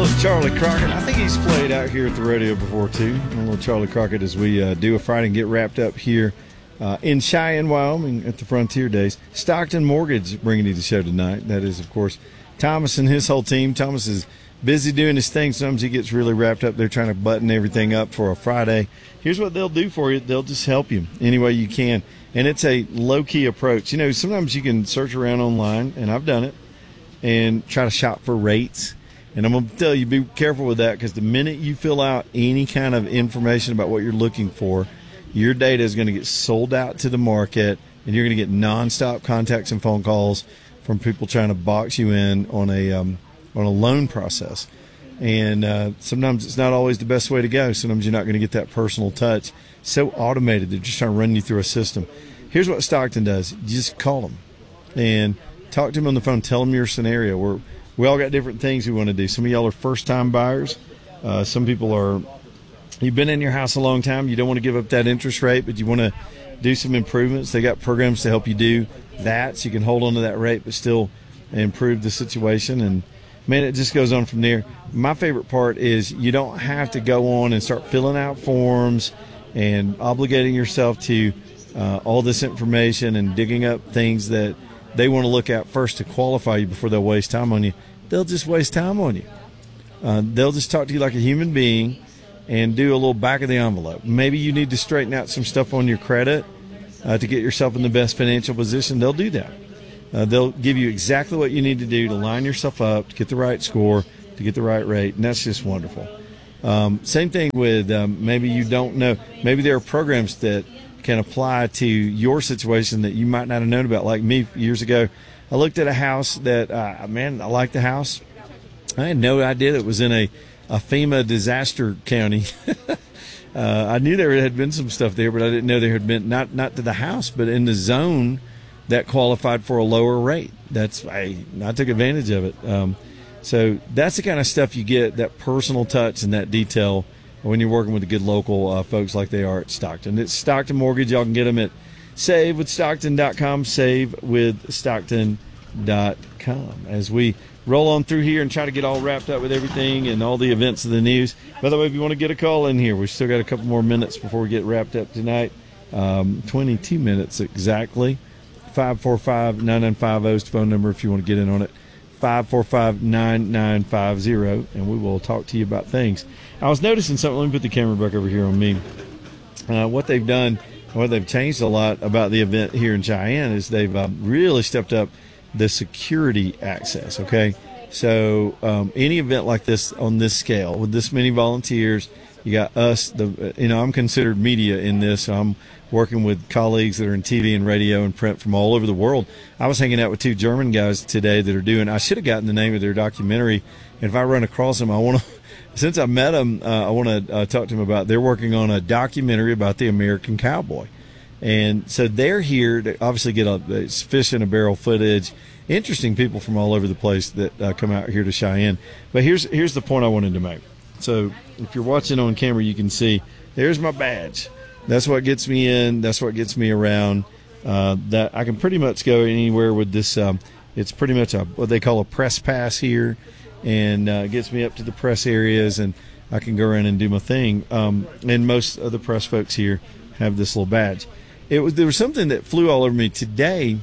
little Charlie Crockett. I think he's played out here at the radio before, too. A little Charlie Crockett as we do a Friday and get wrapped up here in Cheyenne, Wyoming at the Frontier Days. Stockton Mortgage bringing you the show tonight. That is, of course, Thomas and his whole team. Thomas is busy doing his thing. Sometimes he gets really wrapped up there trying to button everything up for a Friday. Here's what they'll do for you. They'll just help you any way you can. And it's a low-key approach. You know, sometimes you can search around online, and I've done it, and try to shop for rates. And I'm going to tell you, be careful with that, because the minute you fill out any kind of information about what you're looking for, your data is going to get sold out to the market, and you're going to get nonstop contacts and phone calls from people trying to box you in on a loan process. And sometimes it's not always the best way to go. Sometimes you're not going to get that personal touch. So automated, they're just trying to run you through a system. Here's what Stockton does. You just call them and talk to them on the phone. Tell them your scenario. We all got different things we want to do. Some of y'all are first-time buyers. Some people are, you've been in your house a long time. You don't want to give up that interest rate, but you want to do some improvements. They got programs to help you do that, so you can hold on to that rate but still improve the situation. And, man, it just goes on from there. My favorite part is you don't have to go on and start filling out forms and obligating yourself to all this information and digging up things that they want to look at first to qualify you before they'll waste time on you. They'll just waste time on you. They'll just talk to you like a human being and do a little back of the envelope. Maybe you need to straighten out some stuff on your credit to get yourself in the best financial position. They'll do that. They'll give you exactly what you need to do to line yourself up, to get the right score, to get the right rate, and that's just wonderful. Same thing with maybe you don't know. Maybe there are programs that can apply to your situation that you might not have known about. Like me years ago, I looked at a house that, I liked the house. I had no idea that it was in a FEMA disaster county. I knew there had been some stuff there, but I didn't know there had been, not to the house, but in the zone that qualified for a lower rate. I took advantage of it. So that's the kind of stuff you get, that personal touch and that detail when you're working with the good local folks like they are at Stockton. It's Stockton Mortgage. Y'all can get them at savewithstockton.com, savewithstockton.com. As we roll on through here and try to get all wrapped up with everything and all the events of the news. By the way, if you want to get a call in here, we've still got a couple more minutes before we get wrapped up tonight. 22 minutes exactly. 545-9950 is the phone number if you want to get in on it. 545-9950, and we will talk to you about things. I was noticing something. Let me put the camera back over here on me. What they've done, what they've changed a lot about the event here in Cheyenne is they've really stepped up the security access, okay? So any event like this on this scale, with this many volunteers, you got us, I'm considered media in this. So I'm working with colleagues that are in TV and radio and print from all over the world. I was hanging out with two German guys today that are doing, I should have gotten the name of their documentary. And if I run across them, since I met them, I want to talk to them about, they're working on a documentary about the American cowboy. And so they're here to obviously get it's fish in a barrel footage. Interesting people from all over the place that come out here to Cheyenne. But here's the point I wanted to make. So if you're watching on camera, you can see there's my badge. That's what gets me in. That's what gets me around. That I can pretty much go anywhere with this. It's pretty much what they call a press pass here, and gets me up to the press areas, and I can go around and do my thing. And most of the press folks here have this little badge. There was something that flew all over me today.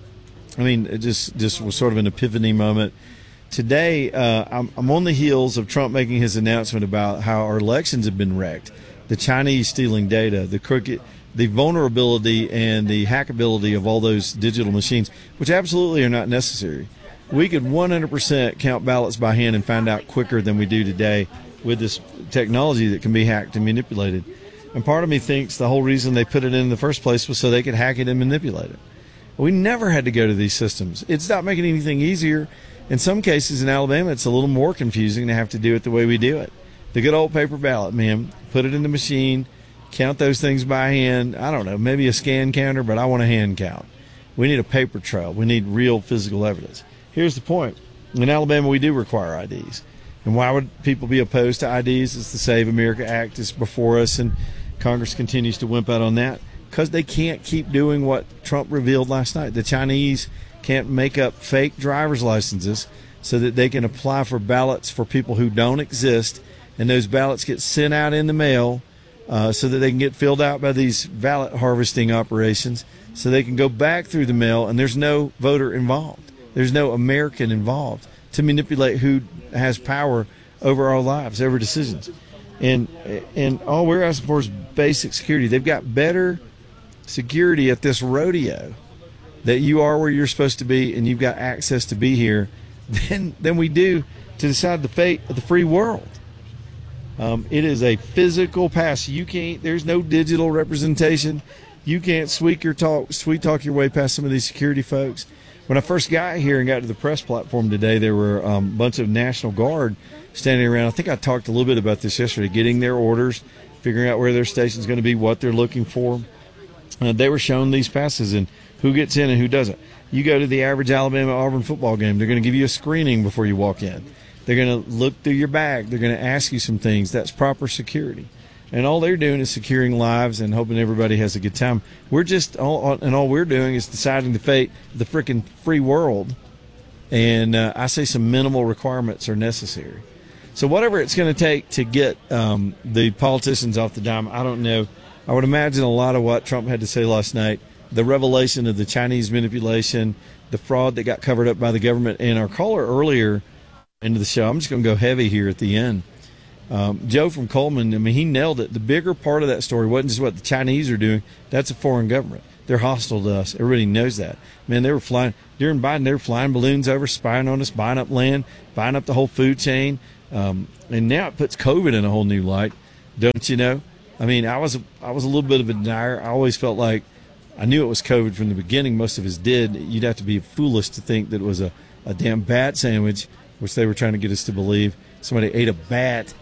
I mean, it just was sort of an epiphany moment. Today, I'm on the heels of Trump making his announcement about how our elections have been wrecked. The Chinese stealing data, the vulnerability and the hackability of all those digital machines, which absolutely are not necessary. We could 100% count ballots by hand and find out quicker than we do today with this technology that can be hacked and manipulated. And part of me thinks the whole reason they put it in the first place was so they could hack it and manipulate it. We never had to go to these systems. It's not making anything easier. In some cases in Alabama, it's a little more confusing to have to do it the way we do it. The good old paper ballot, man. Put it in the machine, count those things by hand. I don't know, maybe a scan counter, but I want a hand count. We need a paper trail. We need real physical evidence. Here's the point. In Alabama, we do require IDs. And why would people be opposed to IDs? It's the Save America Act is before us, and Congress continues to wimp out on that because they can't keep doing what Trump revealed last night. The Chinese can't make up fake driver's licenses so that they can apply for ballots for people who don't exist, and those ballots get sent out in the mail so that they can get filled out by these ballot harvesting operations, so they can go back through the mail, and there's no voter involved. There's no American involved to manipulate who has power over our lives, over decisions. And all we're asking for is basic security. They've got better security at this rodeo, that you are where you're supposed to be and you've got access to be here, than we do to decide the fate of the free world. It is a physical pass. There's no digital representation. You can't sweet talk your way past some of these security folks. When I first got here and got to the press platform today, there were a bunch of National Guard standing around. I think I talked a little bit about this yesterday, getting their orders, figuring out where their station's going to be, what they're looking for. They were shown these passes and who gets in and who doesn't. You go to the average Alabama-Auburn football game, they're going to give you a screening before you walk in. They're going to look through your bag. They're going to ask you some things. That's proper security. And all they're doing is securing lives and hoping everybody has a good time. All we're doing is deciding the fate of the freaking free world. And I say some minimal requirements are necessary. So whatever it's going to take to get the politicians off the dime, I don't know. I would imagine a lot of what Trump had to say last night, the revelation of the Chinese manipulation, the fraud that got covered up by the government. And our caller earlier into the show, I'm just going to go heavy here at the end. Joe from Coleman, I mean, he nailed it. The bigger part of that story wasn't just what the Chinese are doing. That's a foreign government. They're hostile to us. Everybody knows that. Man, they were flying, during Biden, they were flying balloons over, spying on us, buying up land, buying up the whole food chain. And now it puts COVID in a whole new light, don't you know? I mean, I was a little bit of a denier. I always felt like I knew it was COVID from the beginning. Most of us did. You'd have to be foolish to think that it was a damn bat sandwich, which they were trying to get us to believe. Somebody ate a bat.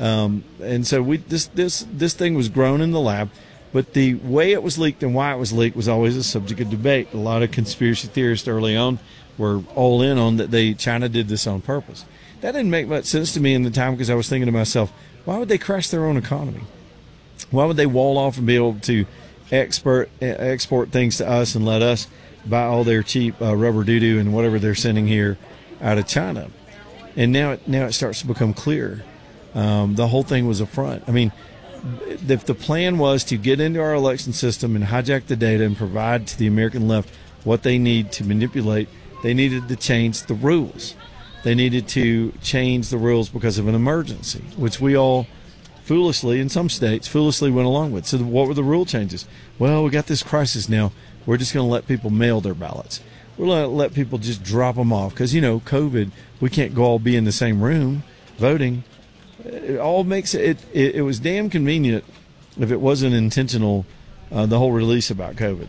And so this thing was grown in the lab, but the way it was leaked and why it was leaked was always a subject of debate. A lot of conspiracy theorists early on were all in on that China did this on purpose. That didn't make much sense to me in the time, because I was thinking to myself, why would they crash their own economy? Why would they wall off and be able to export things to us and let us buy all their cheap rubber doo-doo and whatever they're sending here out of China? And now it starts to become clear. The whole thing was a front. I mean, if the plan was to get into our election system and hijack the data and provide to the American left what they need to manipulate, they needed to change the rules. They needed to change the rules because of an emergency, which we all foolishly, in some states, foolishly went along with. So what were the rule changes? Well, we got this crisis now. We're just going to let people mail their ballots. We're going to let people just drop them off because, COVID, we can't go all be in the same room voting. It all makes it was damn convenient if it wasn't intentional, the whole release about COVID.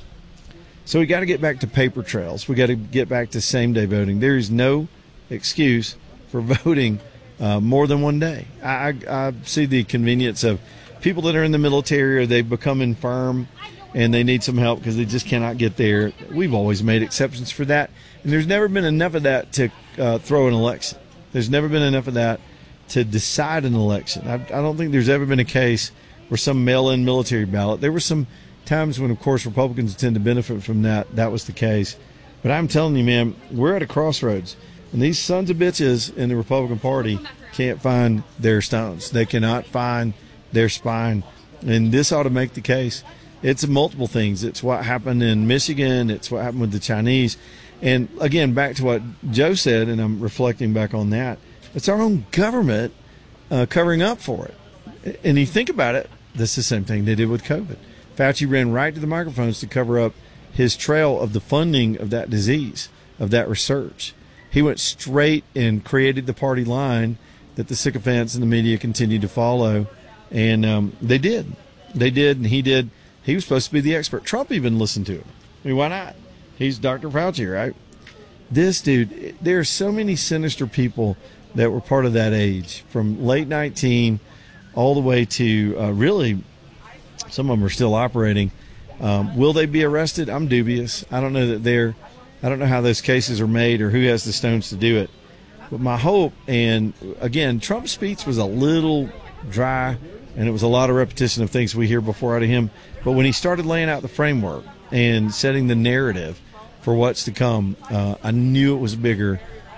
So we got to get back to paper trails. We got to get back to same-day voting. There is no excuse for voting more than one day. I see the convenience of people that are in the military, or they've become infirm and they need some help because they just cannot get there. We've always made exceptions for that. And there's never been enough of that to throw an election. There's never been enough of that to decide an election. I don't think there's ever been a case where some mail-in military ballot. There were some times when, of course, Republicans tend to benefit from that. That was the case. But I'm telling you, man, we're at a crossroads. And these sons of bitches in the Republican Party can't find their stones. They cannot find their spine. And this ought to make the case. It's multiple things. It's what happened in Michigan. It's what happened with the Chinese. And, again, back to what Joe said, and I'm reflecting back on that, it's our own government covering up for it. And you think about it, that's the same thing they did with COVID. Fauci ran right to the microphones to cover up his trail of the funding of that disease, of that research. He went straight and created the party line that the sycophants in the media continued to follow. And they did. They did, and he did. He was supposed to be the expert. Trump even listened to him. I mean, why not? He's Dr. Fauci, right? This dude, there are so many sinister people that were part of that age, from late 19 all the way to really, some of them are still operating. Will they be arrested? I'm dubious. I don't know that I don't know how those cases are made or who has the stones to do it. But my hope, and again, Trump's speech was a little dry, and it was a lot of repetition of things we hear before out of him. But when he started laying out the framework and setting the narrative for what's to come, I knew it was bigger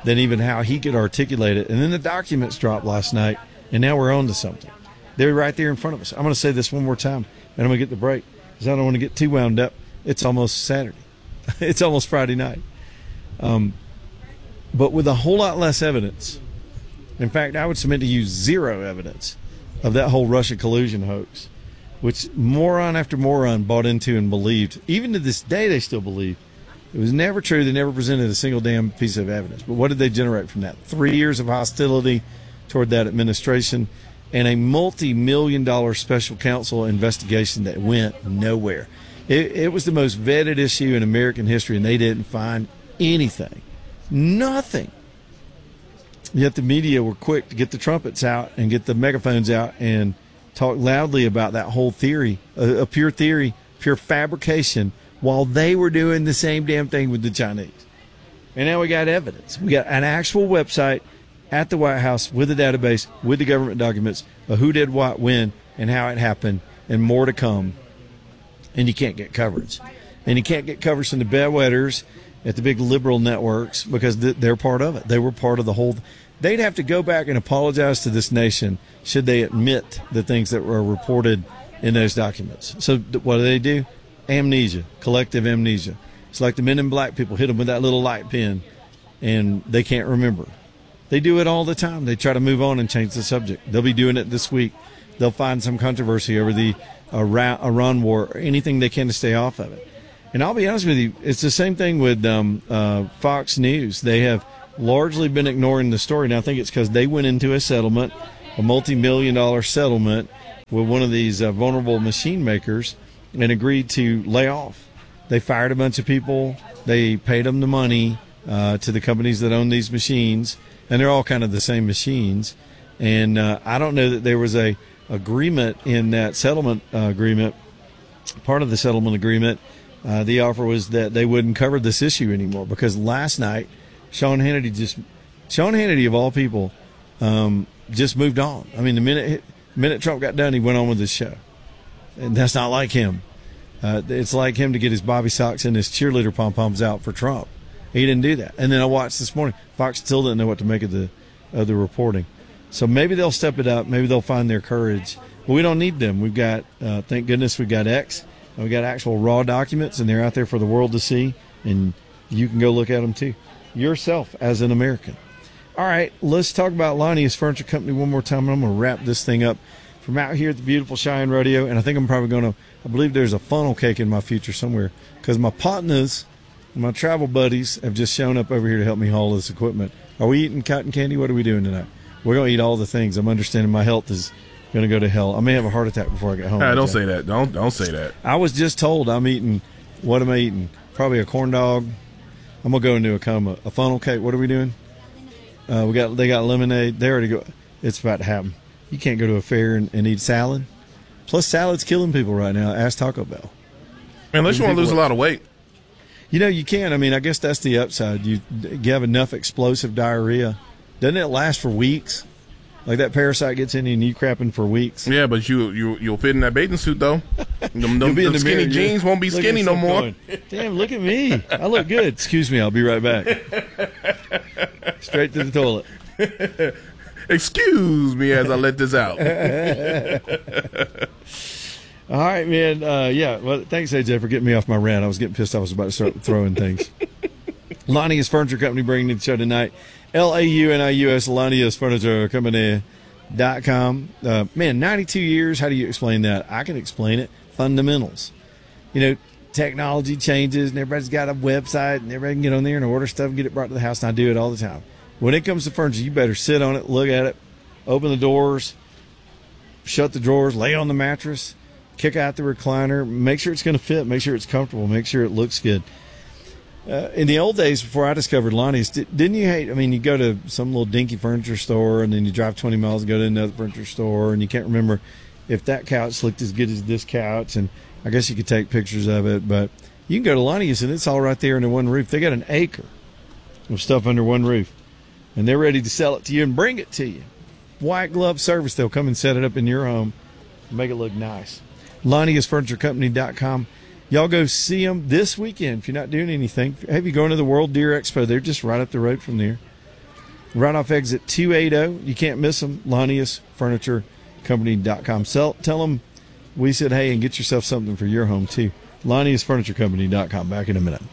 than even how he could articulate it. And then the documents dropped last night, and now we're on to something. They're right there in front of us. I'm going to say this one more time, and I'm going to get the break because I don't want to get too wound up. It's almost Saturday. It's almost Friday night. But with a whole lot less evidence. In fact, I would submit to you zero evidence of that whole Russia collusion hoax, which moron after moron bought into and believed. Even to this day, they still believe. It was never true. They never presented a single damn piece of evidence. But what did they generate from that? 3 years of hostility toward that administration and a multi-million-dollar special counsel investigation that went nowhere. It was the most vetted issue in American history, and they didn't find anything. Nothing. Yet the media were quick to get the trumpets out and get the megaphones out and talk loudly about that whole theory, a pure theory, pure fabrication, while they were doing the same damn thing with the Chinese. And now we got evidence. We got an actual website at the White House with a database, with the government documents of who did what, when, and how it happened, and more to come. And you can't get coverage. And you can't get coverage from the bedwetters at the big liberal networks because they're part of it. They were part of the whole. They'd have to go back and apologize to this nation should they admit the things that were reported in those documents. So what do? Amnesia, collective amnesia. It's like the Men in Black people hit them with that little light pen, and they can't remember. They do it all the time. They try to move on and change the subject. They'll be doing it this week. They'll find some controversy over the Iran war or anything they can to stay off of it. And I'll be honest with you, it's the same thing with Fox News. They have largely been ignoring the story. Now, I think it's because they went into a settlement, a multi-million-dollar settlement with one of these vulnerable machine makers and agreed to lay off. They fired a bunch of people. They paid them the money to the companies that own these machines, and they're all kind of the same machines. And I don't know that there was a agreement in that settlement agreement. Part of the settlement agreement, the offer was that they wouldn't cover this issue anymore because last night Sean Hannity of all people just moved on. I mean, the minute Trump got done, he went on with his show, and that's not like him. It's like him to get his bobby socks and his cheerleader pom poms out for Trump. He didn't do that. And then I watched this morning. Fox still didn't know what to make of the reporting. So maybe they'll step it up. Maybe they'll find their courage. But we don't need them. We've got, thank goodness, we've got X. And we got actual raw documents, and they're out there for the world to see. And you can go look at them too, yourself as an American. All right, let's talk about Lonnie's Furniture Company one more time. I'm going to wrap this thing up from out here at the beautiful Cheyenne Rodeo. And I think I'm probably going to, I believe there's a funnel cake in my future somewhere because my partners, my travel buddies have just shown up over here to help me haul this equipment. Are we eating cotton candy? What are we doing tonight? We're going to eat all the things. I'm understanding my health is going to go to hell. I may have a heart attack before I get home. Don't say that. Don't say that. I was just told I'm eating, what am I eating? Probably a corn dog. I'm going to go into a coma. A funnel cake. What are we doing? They got lemonade. They already go. It's about to happen. You can't go to a fair and eat salad. Plus, salad's killing people right now. Ask Taco Bell. Unless you want to lose a lot of weight. You know, you can. I mean, I guess that's the upside. You have enough explosive diarrhea. Doesn't it last for weeks? Like that parasite gets in you and you crapping for weeks. Yeah, but you'll fit in that bathing suit, though. Them skinny jeans won't be skinny no more. Going, damn, look at me. I look good. Excuse me, I'll be right back. Straight to the toilet. Excuse me as I let this out. All right, man. Yeah, well, thanks, AJ, for getting me off my rant. I was getting pissed. I was about to start throwing things. Lonnie's Furniture Company bringing you the show tonight. LAUNIUS, Lonnie's Furniture Company.com. Man, 92 years. How do you explain that? I can explain it. Fundamentals. You know, technology changes and everybody's got a website and everybody can get on there and order stuff and get it brought to the house. And I do it all the time. When it comes to furniture, you better sit on it, look at it, open the doors, shut the drawers, lay on the mattress, kick out the recliner, make sure it's going to fit, make sure it's comfortable, make sure it looks good. In the old days, before I discovered Lonnie's, didn't you hate, I mean, you go to some little dinky furniture store and then you drive 20 miles and go to another furniture store and you can't remember if that couch looked as good as this couch, and I guess you could take pictures of it, but you can go to Lonnie's and it's all right there under one roof. They got an acre of stuff under one roof, and they're ready to sell it to you and bring it to you. White glove service. They'll come and set it up in your home and make it look nice. Lonnie'sFurnitureCompany.com. Y'all go see them this weekend if you're not doing anything. Have you going to the World Deer Expo? They're just right up the road from there. right off exit 280. You can't miss them. LaniusFurnitureCompany.com. Tell them we said hey and get yourself something for your home too. LaniusFurnitureCompany.com. Back in a minute.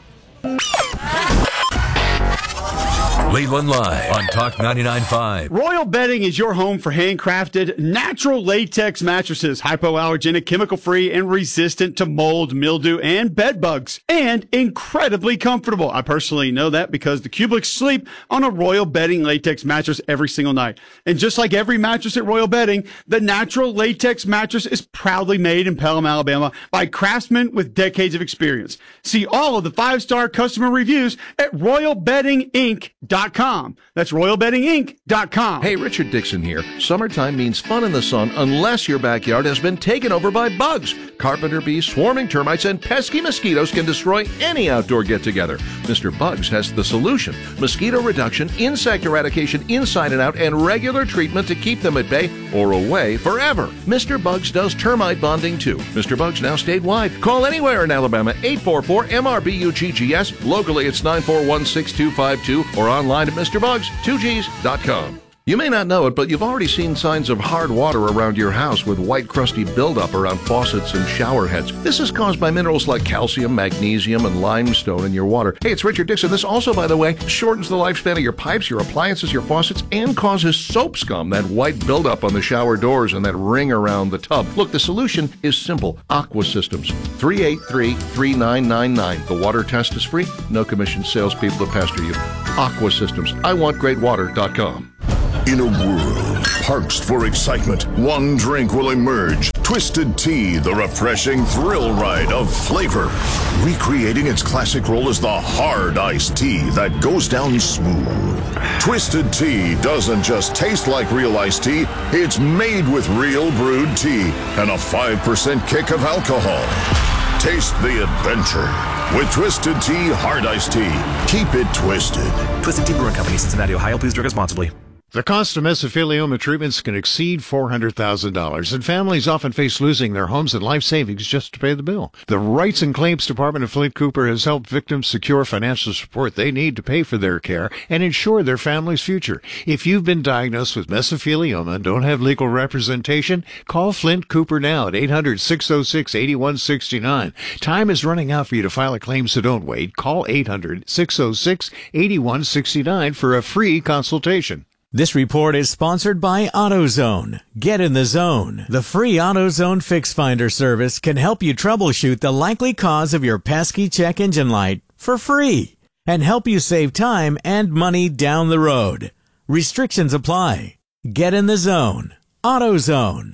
Cleveland Live on Talk 99.5. Royal Bedding is your home for handcrafted, natural latex mattresses, hypoallergenic, chemical-free, and resistant to mold, mildew, and bed bugs, and incredibly comfortable. I personally know that because the Kublets sleep on a Royal Bedding latex mattress every single night. And just like every mattress at Royal Bedding, the natural latex mattress is proudly made in Pelham, Alabama by craftsmen with decades of experience. See all of the 5-star customer reviews at RoyalBeddingInc.com. That's RoyalBeddingInc.com. Hey, Richard Dixon here. Summertime means fun in the sun unless your backyard has been taken over by bugs. Carpenter bees, swarming termites, and pesky mosquitoes can destroy any outdoor get-together. Mr. Bugs has the solution. Mosquito reduction, insect eradication inside and out, and regular treatment to keep them at bay or away forever. Mr. Bugs does termite bonding too. Mr. Bugs now statewide. Call anywhere in Alabama, 844-MRBUGGS. Locally, it's 941-6252 or online at MrBugs2Gs.com. You may not know it, but you've already seen signs of hard water around your house with white crusty buildup around faucets and shower heads. This is caused by minerals like calcium, magnesium, and limestone in your water. Hey, it's Richard Dixon. This also, by the way, shortens the lifespan of your pipes, your appliances, your faucets, and causes soap scum, that white buildup on the shower doors and that ring around the tub. Look, the solution is simple. Aqua Systems, 383-3999. The water test is free. No commission salespeople to pester you. Aqua Systems. IWantGreatWater.com. In a world parched for excitement, one drink will emerge. Twisted Tea, the refreshing thrill ride of flavor. Recreating its classic role as the hard iced tea that goes down smooth. Twisted Tea doesn't just taste like real iced tea, it's made with real brewed tea and a 5% kick of alcohol. Taste the adventure with Twisted Tea Hard Iced Tea. Keep it twisted. Twisted Tea Brewing Company, Cincinnati, Ohio. Please drink responsibly. The cost of mesothelioma treatments can exceed $400,000, and families often face losing their homes and life savings just to pay the bill. The Rights and Claims Department of Flint Cooper has helped victims secure financial support they need to pay for their care and ensure their family's future. If you've been diagnosed with mesothelioma and don't have legal representation, call Flint Cooper now at 800-606-8169. Time is running out for you to file a claim, so don't wait. Call 800-606-8169 for a free consultation. This report is sponsored by AutoZone. Get in the zone. The free AutoZone Fix Finder service can help you troubleshoot the likely cause of your pesky check engine light for free and help you save time and money down the road. Restrictions apply. Get in the zone. AutoZone.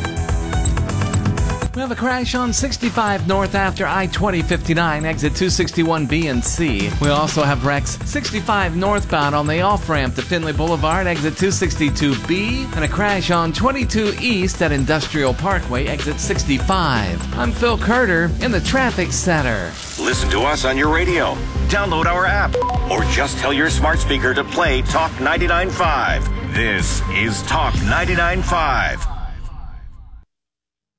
We have a crash on 65 north after I-2059, exit 261B and C. We also have wrecks 65 northbound on the off-ramp to Finley Boulevard, exit 262B, and a crash on 22 east at Industrial Parkway, exit 65. I'm Phil Carter in the Traffic Center. Listen to us on your radio, download our app, or just tell your smart speaker to play Talk 99.5. This is Talk 99.5.